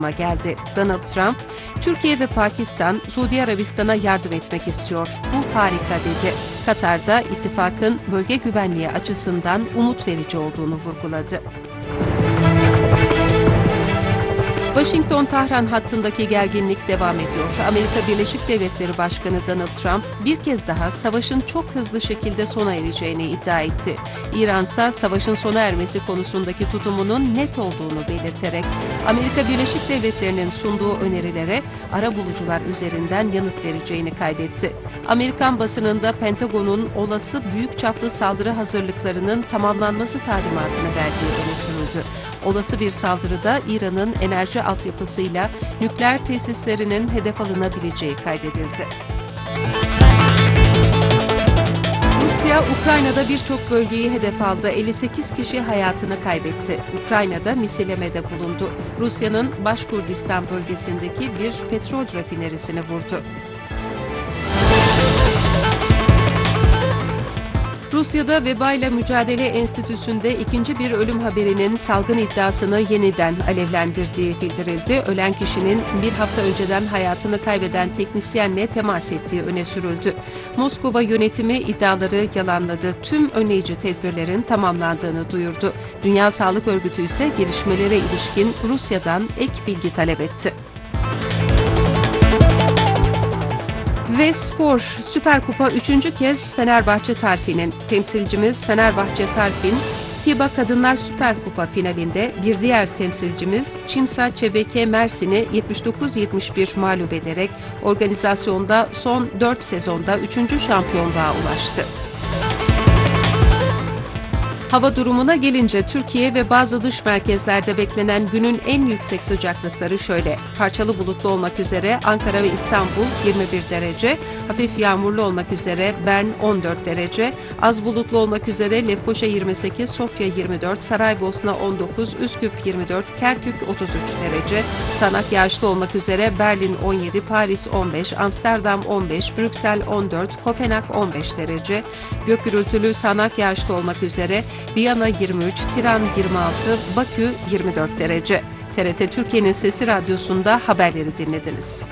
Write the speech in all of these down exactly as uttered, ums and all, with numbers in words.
geldi. Donald Trump, Türkiye ve Pakistan, Suudi Arabistan'a yardım etmek istiyor. Bu harika dedi. Katar'da ittifakın bölge güvenliği açısından umut verici olduğunu vurguladı. Washington-Tahran hattındaki gerginlik devam ediyor. Amerika Birleşik Devletleri Başkanı Donald Trump bir kez daha savaşın çok hızlı şekilde sona ereceğini iddia etti. İran ise savaşın sona ermesi konusundaki tutumunun net olduğunu belirterek Amerika Birleşik Devletleri'nin sunduğu önerilere arabulucular üzerinden yanıt vereceğini kaydetti. Amerikan basınında Pentagon'un olası büyük çaplı saldırı hazırlıklarının tamamlanması talimatını verdiği öne sürüldü. Olası bir saldırıda İran'ın enerji altyapısıyla nükleer tesislerinin hedef alınabileceği kaydedildi. Rusya, Ukrayna'da birçok bölgeyi hedef aldı. elli sekiz kişi hayatını kaybetti. Ukrayna'da misillemede bulundu. Rusya'nın Başkurdistan bölgesindeki bir petrol rafinerisini vurdu. Rusya'da Vebayla Mücadele Enstitüsü'nde ikinci bir ölüm haberinin salgın iddiasını yeniden alevlendirdiği bildirildi. Ölen kişinin bir hafta önceden hayatını kaybeden teknisyenle temas ettiği öne sürüldü. Moskova yönetimi iddiaları yalanladı. Tüm önleyici tedbirlerin tamamlandığını duyurdu. Dünya Sağlık Örgütü ise gelişmelere ilişkin Rusya'dan ek bilgi talep etti. Ve spor, Süper Kupa üçüncü kez Fenerbahçe Talfi'nin. Temsilcimiz Fenerbahçe Talfin, FIBA Kadınlar Süper Kupa finalinde bir diğer temsilcimiz Çimsa Çebeke Mersin'i yetmiş dokuz yetmiş bir mağlup ederek organizasyonda son dört sezonda üçüncü şampiyonluğa ulaştı. Hava durumuna gelince Türkiye ve bazı dış merkezlerde beklenen günün en yüksek sıcaklıkları şöyle. Parçalı bulutlu olmak üzere Ankara ve İstanbul yirmi bir derece, hafif yağmurlu olmak üzere Bern on dört derece, az bulutlu olmak üzere Lefkoşa yirmi sekiz, Sofya yirmi dört, Saraybosna on dokuz, Üsküp yirmi dört, Kerkük otuz üç derece, Sanak yağışlı olmak üzere Berlin on yedi, Paris on beş, Amsterdam on beş, Brüksel on dört, Kopenhag on beş derece, gök gürültülü Sanak yağışlı olmak üzere Viyana yirmi üç, Tiran yirmi altı, Bakü yirmi dört derece. T R T Türkiye'nin Sesi Radyosu'nda haberleri dinlediniz.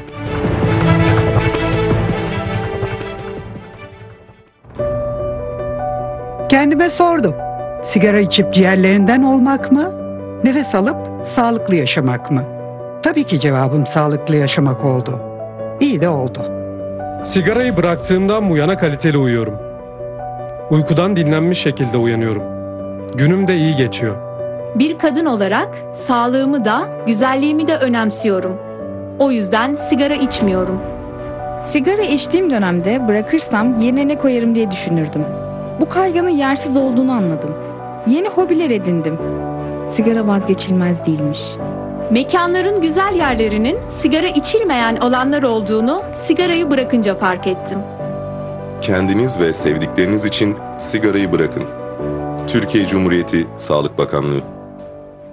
Kendime sordum. Sigara içip ciğerlerinden olmak mı? Nefes alıp sağlıklı yaşamak mı? Tabii ki cevabım sağlıklı yaşamak oldu. İyi de oldu. Sigarayı bıraktığımdan bu yana kaliteli uyuyorum. Uykudan dinlenmiş şekilde uyanıyorum. Günüm de iyi geçiyor. Bir kadın olarak sağlığımı da, güzelliğimi de önemsiyorum. O yüzden sigara içmiyorum. Sigara içtiğim dönemde bırakırsam yerine ne koyarım diye düşünürdüm. Bu kaygının yersiz olduğunu anladım. Yeni hobiler edindim. Sigara vazgeçilmez değilmiş. Mekanların güzel yerlerinin sigara içilmeyen alanlar olduğunu sigarayı bırakınca fark ettim. Kendiniz ve sevdikleriniz için sigarayı bırakın. Türkiye Cumhuriyeti Sağlık Bakanlığı.